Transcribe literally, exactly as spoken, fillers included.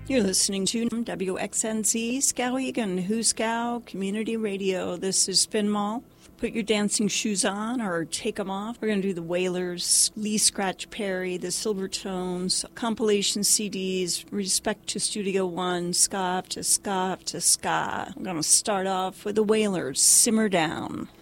You're listening to W X N Z Skowhegan, Huskow Community Radio. This is Spin Mall. Put your dancing shoes on or take them off. We're going to do the Wailers, Lee Scratch Perry, the Silvertones, compilation C Ds, Respect to Studio One, Ska to Ska to Ska. I'm going to start off with the Wailers, Simmer Down.